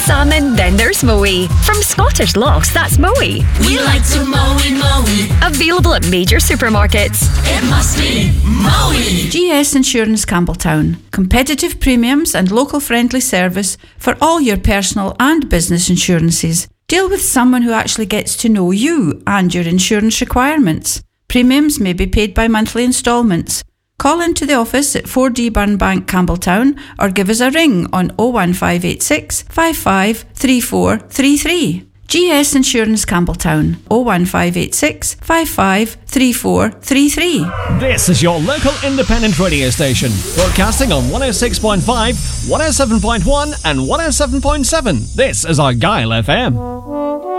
salmon, then there's Moe. From Scottish Lochs, that's Moe. We like to moe. Available at major supermarkets. It must be Moe. GS Insurance Campbelltown. Competitive premiums and local friendly service for all your personal and business insurances. Deal with someone who actually gets to know you and your insurance requirements. Premiums may be paid by monthly instalments. Call into the office at 4D Burnbank, Campbelltown, or give us a ring on 01586 55 3433. GS Insurance Campbelltown, 01586 55 3433. This is your local independent radio station, broadcasting on 106.5, 107.1 and 107.7. This is Argyle FM.